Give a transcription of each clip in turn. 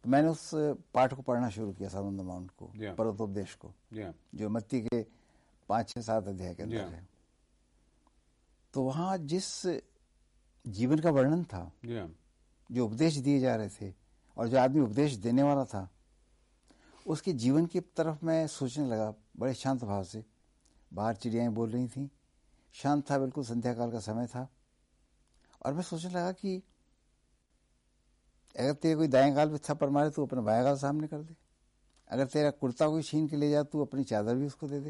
तो मैंने उस पाठ को पढ़ना शुरू किया, सर्मन ऑन द माउंट को, पर्वतोपदेश को, जो मत्ती के 5, 6, 7 अध्याय के अंदर है। तो वहां जिस जीवन का वर्णन था, जो उपदेश दिए जा रहे थे और जो आदमी उपदेश देने वाला था, उसके जीवन की तरफ मैं सोचने लगा बड़े शांत भाव से। बाहर चिड़ियाएं बोल रही थी, शांत था, बिल्कुल संध्या काल का समय था। और मैं सोचने लगा कि अगर तेरे कोई दाएं गाल पे थप्पड़ मारे तो अपना बाएं गाल सामने कर दे, अगर तेरा कुर्ता कोई छीन के ले जा तू अपनी चादर भी उसको दे दे।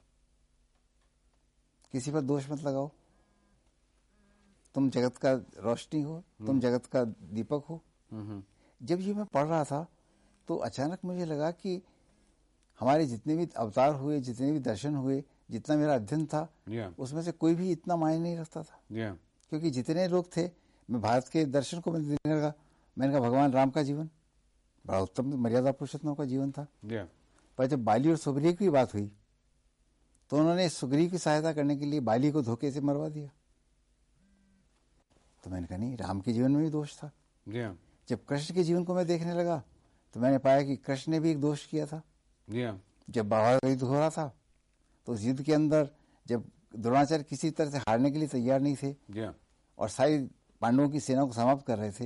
किसी पर दोष मत लगाओ। तुम जगत का रोशनी हो, तुम जगत का दीपक हो। जब ये मैं पढ़ रहा था तो अचानक मुझे लगा कि हमारे जितने भी अवतार हुए, जितने भी दर्शन हुए, जितना मेरा अध्ययन था, उसमें से कोई भी इतना मायने नहीं रखता था। क्योंकि जितने लोग थे, मैं भारत के दर्शन को मैं देखने लगा। मैंने कहा भगवान राम का जीवन बड़ा उत्तम मर्यादा पुरुषोत्तम का जीवन था। पर जब बाली और सुग्रीव की बात हुई तो उन्होंने सुग्रीव की सहायता करने के लिए बाली को धोखे से मरवा दिया। तो मैंने कहा नहीं, राम के जीवन में भी दोष था। जब कृष्ण के जीवन को मैं देखने लगा तो मैंने पाया कि कृष्ण ने भी एक दोष किया था। जब बाबा का युद्ध हो रहा था तो उस युद्ध के अंदर जब द्रोणाचार्य किसी तरह से हारने के लिए तैयार नहीं थे और सारी पांडवों की सेना को समाप्त कर रहे थे,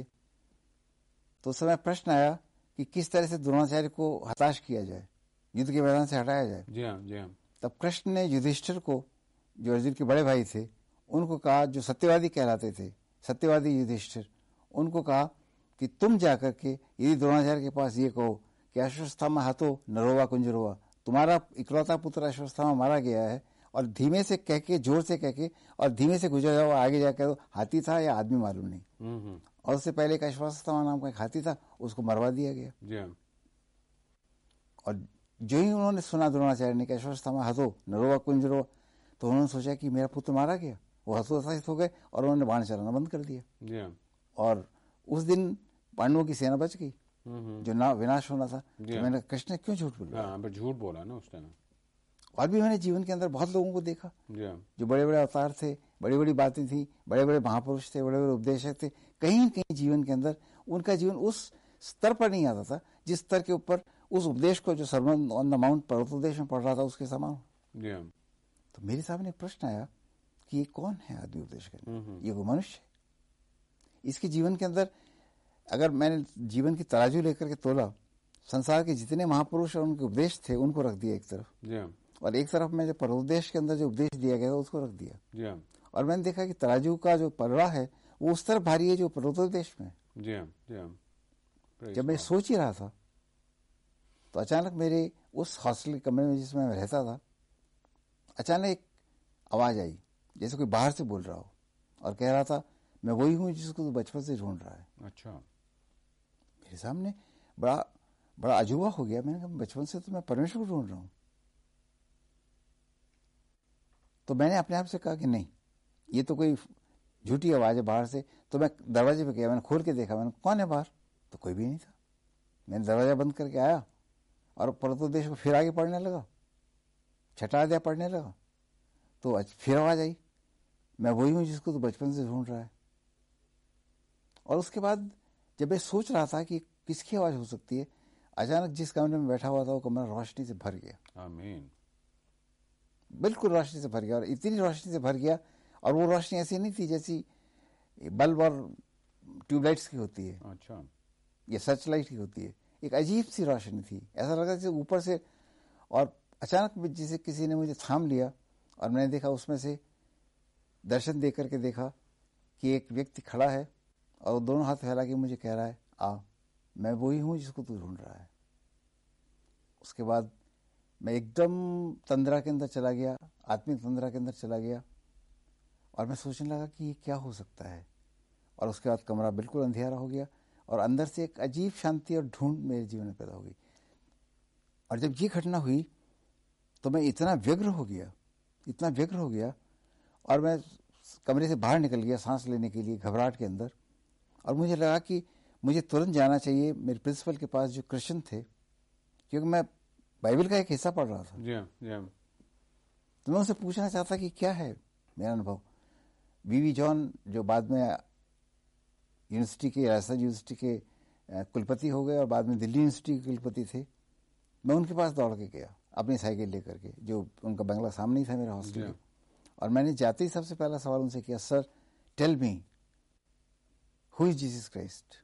तो उस समय प्रश्न आया कि किस तरह से द्रोणाचार्य को हताश किया जाए, युद्ध के मैदान से हटाया जाए। तब कृष्ण ने युधिष्ठिर को, जो अर्जुन के बड़े भाई थे, उनको कहा, जो सत्यवादी कहलाते थे, सत्यवादी युधिष्ठिर, उनको कहा कि तुम जाकर के यदि द्रोणाचार्य के पास ये कहो कि अश्वत्थामा हतो नरोवा कुंजरोवा, तुम्हारा इकलौता पुत्र अश्वत्थामा मारा गया है, और धीमे से कह के, जोर से कह के और धीमे से गुजर जाओ, आगे जाकर दो हाथी था या आदमी मालूम नहीं। और उससे पहले एक अश्वत्थामा नाम का एक हाथी था, उसको मरवा दिया गया। और जो ही उन्होंने सुना द्रोणाचार्य ने कि अश्वत्थामा हतो नरोवा कुंजरोवा, तो उन्होंने सोचा कि मेरा पुत्र मारा गया, वो हतोत्साहित हो गए और उन्होंने बाण चलाना बंद कर दिया। और उस दिन पांडवों की सेना बच गई, जो विनाश होना था। तो मैंने कृष्ण ने क्यों झूठ बोला? झूठ बोला ना उस टाइम। और भी मैंने जीवन के अंदर बहुत लोगों को देखा जो बड़े बड़े अवतार थे, बड़ी बड़ी बातें थी, बड़े बड़े महापुरुष थे, बड़े बड़े उपदेशक थे, कहीं न कहीं जीवन के अंदर उनका जीवन उस स्तर पर नहीं आता था जिस स्तर के ऊपर उस उपदेश को, जो सर्मन ऑन द माउंट पर्वतोपदेश में पढ़ रहा था, उसके समान। तो मेरे सामने प्रश्न आया कि ये कौन है आदमी उपदेश करने? ये वो मनुष्य है। इसके जीवन के अंदर अगर मैंने जीवन की तराजू लेकर के तोला, संसार के जितने महापुरुष और उनके उपदेश थे उनको रख दिया एक तरफ, और एक तरफ में जो पर्वोपदेश के अंदर जो उपदेश दिया गया था उसको रख दिया। और मैंने देखा कि तराजू का जो पलड़ा है वो उस तरफ भारी है जो पर्वतोपदेश में। जब मैं सोच ही रहा था तो अचानक मेरे उस हॉस्टल के कमरे में जिसमें मैं रहता था, अचानक एक आवाज आई, जैसे कोई बाहर से बोल रहा हो और कह रहा था, मैं वही हूं जिसको तू बचपन से ढूंढ रहा है। अच्छा। मेरे सामने बड़ा अजूबा हो गया। मैंने कहा बचपन से तो मैं परमेश्वर को ढूंढ रहा हूं। तो मैंने अपने आप से कहा कि नहीं, ये तो कोई झूठी आवाज है बाहर से। तो मैं दरवाजे पे गया, मैंने खोल के देखा, मैंने कौन है बाहर, तो कोई भी नहीं था। मैंने दरवाजा बंद करके आया और पर्वतोपदेश को फिर आगे पढ़ने लगा, छठा अध्याय पढ़ने लगा। तो फिर आवाज आई, मैं वही हूं जिसको तू बचपन से ढूंढ रहा है। और उसके बाद जब मैं सोच रहा था कि किसकी आवाज हो सकती है, अचानक जिस कमरे में बैठा हुआ था वो कमरा रोशनी से भर गया। आमीन। बिल्कुल रोशनी से भर गया, और इतनी रोशनी से भर गया, और वो रोशनी ऐसी नहीं थी जैसी बल्ब और ट्यूबलाइट्स की होती है। अच्छा। ये सर्च लाइट की होती है। एक अजीब सी रोशनी थी, ऐसा लगा जैसे ऊपर से, और अचानक जिसे किसी ने मुझे थाम लिया और मैंने देखा उसमें से दर्शन दे करके देखा कि एक व्यक्ति खड़ा है और वो दोनों हाथ फैला के मुझे कह रहा है, आ, मैं वही हूं जिसको तू ढूंढ रहा है। उसके बाद मैं एकदम तंद्रा के अंदर चला गया, आत्मिक तंद्रा के अंदर चला गया, और मैं सोचने लगा कि ये क्या हो सकता है। और उसके बाद कमरा बिल्कुल अंधेरा हो गया और अंदर से एक अजीब शांति और ढूंढ मेरे जीवन में पैदा हो गई। और जब ये घटना हुई तो मैं इतना व्यग्र हो गया, और मैं कमरे से बाहर निकल गया सांस लेने के लिए घबराहट के अंदर। और मुझे लगा कि मुझे तुरंत जाना चाहिए मेरे प्रिंसिपल के पास जो क्रिश्चियन थे, क्योंकि मैं बाइबल का एक हिस्सा पढ़ रहा था। तो मैं उनसे पूछना चाहता कि क्या है मेरा अनुभव। वीवी जॉन, जो बाद में यूनिवर्सिटी के, राजस्थान यूनिवर्सिटी के कुलपति हो गए और बाद में दिल्ली यूनिवर्सिटी के कुलपति थे। मैं उनके पास दौड़ के गया अपनी साइकिल लेकर के, जो उनका बंगला सामने ही था मेरा हॉस्टल, और मैंने जाते ही सबसे पहला सवाल उनसे किया, sir tell me who is Jesus Christ.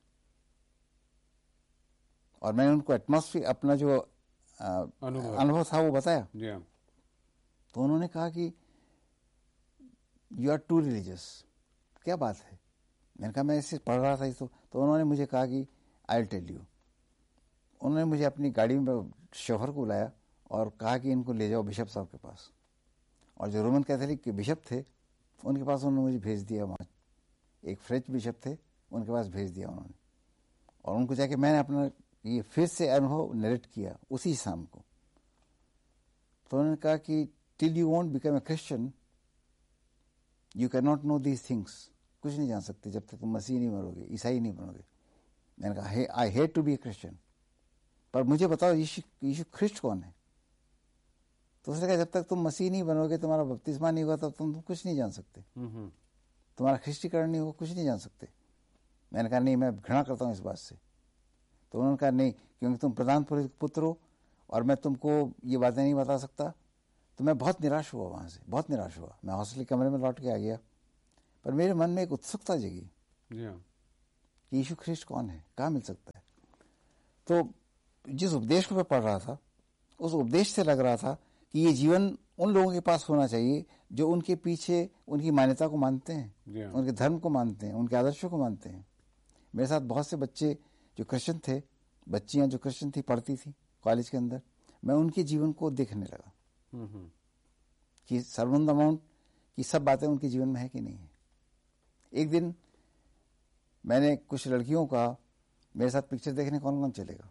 और मैंने उनको एटमॉस्फेयर, अपना जो अनुभव था वो बताया। तो उन्होंने कहा कि यू आर टू रिलीजियस। क्या बात है? मैंने कहा मैं इसे पढ़ रहा था तो उन्होंने मुझे कहा कि आई विल टेल यू। उन्होंने मुझे अपनी गाड़ी में शोहर को बुलाया और कहा कि इनको ले जाओ बिशप साहब के पास। और जो रोमन कैथोलिक के बिशप थे उनके पास उन्होंने मुझे भेज दिया। वहाँ एक फ्रेंच बिशप थे, उनके पास भेज दिया उन्होंने। और उनको जाके मैंने अपना ये फिर से अनुभव नरेट किया उसी शाम को। तो उन्होंने कहा कि till you won't become a Christian you can not know these things. कुछ नहीं जान सकते जब तक तुम मसीह नहीं बनोगे, ईसाई नहीं बनोगे। मैंने कहा I hate to be A Christian, पर मुझे बताओ यीशु ख्रिस्ट कौन है? तो उसने कहा जब तक तुम मसीह नहीं बनोगे, तुम्हारा बपतिस्मा नहीं हुआ, तब तुम कुछ नहीं जान सकते, तुम्हारा ख्रिस्टीकरण नहीं होगा, कुछ नहीं जान सकते। मैंने कहा नहीं, मैं घृणा करता हूँ इस बात से। तो उन्होंने कहा नहीं, क्योंकि तुम प्रधान पुत्र हो और मैं तुमको ये बातें नहीं बता सकता। तो मैं बहुत निराश हुआ, वहाँ से बहुत निराश हुआ। मैं हॉस्टल के कमरे में लौट के आ गया, पर मेरे मन में एक उत्सुकता जगी कि यीशु ख्रिस्ट कौन है, कहाँ मिल सकता है। तो जिस उपदेश को मैं पढ़ रहा था, उस उपदेश से लग रहा था कि ये जीवन उन लोगों के पास होना चाहिए जो उनके पीछे उनकी मान्यता को मानते हैं, उनके धर्म को मानते हैं, उनके आदर्शों को मानते हैं। मेरे साथ बहुत से बच्चे जो क्रिश्चियन थे, बच्चियां जो क्रिश्चियन थी, पढ़ती थी कॉलेज के अंदर। मैं उनके जीवन को देखने लगा कि सर्वंद अमाउंट की सब बातें उनके जीवन में है कि नहीं है। एक दिन मैंने कुछ लड़कियों का मेरे साथ पिक्चर देखने कौन कौन चलेगा,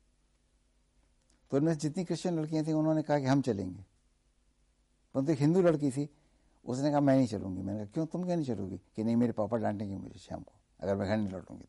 तो उनमें जितनी क्रिश्चियन लड़कियां थी उन्होंने कहा कि हम चलेंगे। परंतु एक हिंदू लड़की थी, उसने कहा मैं नहीं चलूंगी। मैंने कहा क्यों, तुम क्यों नहीं चलोगी? कि नहीं, मेरे पापा डांटेंगे मुझे शाम को अगर मैं घर नहीं लौटूंगी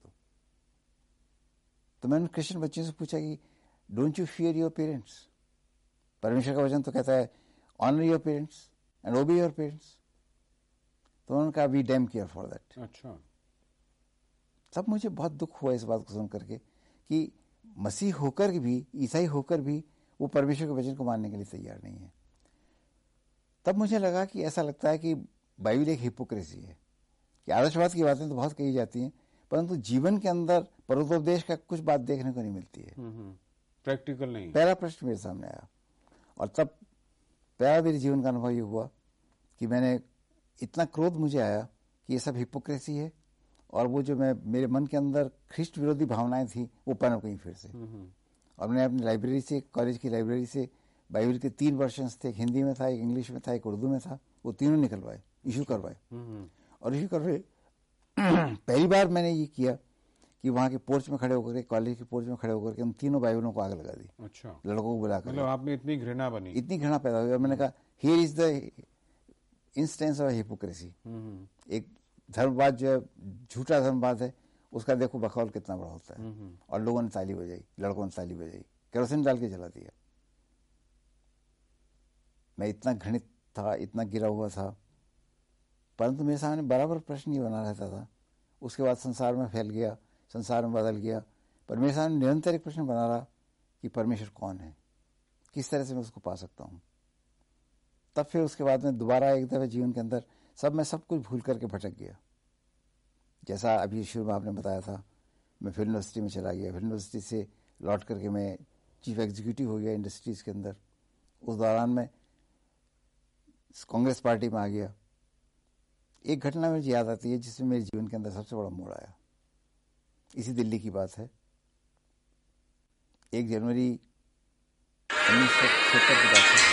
तो मैंने क्रिश्चियन बच्चों से पूछा कि don't you fear your parents? परमेश्वर का वचन तो कहता है ऑनर योर पेरेंट्स एंड ओबे योर पेरेंट्स। तो उन्होंने कहा we dam care for that. अच्छा। तब मुझे बहुत दुख हुआ इस बात को सुन करके कि मसीह होकर भी, ईसाई होकर भी वो परमेश्वर के वचन को मानने के लिए तैयार नहीं है। तब मुझे लगा कि ऐसा लगता है कि बाइबल एक हिपोक्रेसी है कि आदर्शवाद की बातें तो बहुत कही जाती हैं, परंतु जीवन के अंदर परोपदेश का कुछ बात देखने को नहीं मिलती है, प्रैक्टिकल नहीं। पहला प्रश्न मेरे सामने आया। और तब पहला मेरे जीवन का अनुभव ये हुआ कि मैंने इतना क्रोध मुझे आया कि ये सब हिपोक्रेसी है, और वो जो मेरे मन के अंदर ख्रिस्ट विरोधी भावनाएं थी वो पनप गई फिर से। और मैंने अपनी लाइब्रेरी से, कॉलेज की लाइब्रेरी से बाइबल के 3 वर्शंस थे, एक हिंदी में था, एक इंग्लिश में था, एक उर्दू में था, वो तीनों निकलवाए, इशू करवाए। और इशू करवाए पहली बार मैंने ये किया कि वहाँ के पोर्च में खड़े होकर के, कॉलेज के पोर्च में खड़े होकर के उन तीनों बाइबलों को आग लगा दी। अच्छा। लड़कों को बुलाकर। मतलब आप में इतनी घृणा बनी? इतनी घृणा पैदा हुई। और मैंने कहा here is the instance of hypocrisy. एक धर्मवाद जो है, झूठा धर्मवाद है, उसका देखो बखौल कितना बड़ा होता है। और लोगों ने ताली बजाई, लड़कों ने ताली बजाई, केरोसिन डाल के जला दिया। मैं इतना घृणित था, इतना गिरा हुआ था, परंतु मेरे सामने बराबर प्रश्न ही बना रहता था। उसके बाद संसार में फैल गया, संसार में बदल गया, पर मेरे सामने निरंतर एक प्रश्न बना रहा कि परमेश्वर कौन है, किस तरह से मैं उसको पा सकता हूँ। तब फिर उसके बाद में दोबारा एक दफे जीवन के अंदर मैं सब कुछ भूल करके भटक गया। जैसा अभी शुरू में आपने बताया था, मैं फिल्म यूनिवर्सिटी में चला गया। फिल्म यूनिवर्सिटी से लौट करके मैं चीफ एग्जीक्यूटिव हो गया इंडस्ट्रीज के अंदर। उस दौरान मैं कांग्रेस पार्टी में आ गया। एक घटना मुझे याद आती है जिसमें मेरे जीवन के अंदर सबसे बड़ा मोड़ आया। इसी दिल्ली की बात है, 1 जनवरी 1976 की बात है।